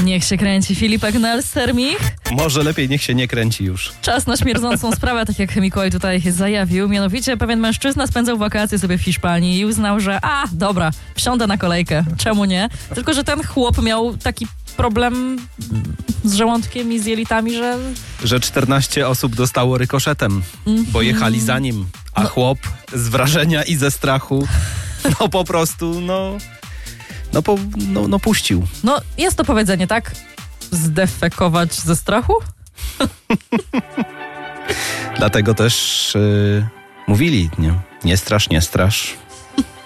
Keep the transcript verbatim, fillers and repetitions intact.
Niech się kręci Filipek Nelstermich. Może lepiej niech się nie kręci już. Czas na śmierdzącą sprawę, tak jak Mikołaj tutaj zajawił. Mianowicie pewien mężczyzna spędzał wakacje sobie w Hiszpanii i uznał, że a, dobra, wsiądę na kolejkę. Czemu nie? Tylko że ten chłop miał taki problem z żołądkiem i z jelitami, że... Że czternaście osób dostało rykoszetem, mm-hmm. bo jechali za nim, a no. chłop z wrażenia i ze strachu no po prostu, no... No, po, no, no puścił. No, jest to powiedzenie, tak? Zdefekować ze strachu? Dlatego też yy, mówili, nie, nie strasz, nie strasz.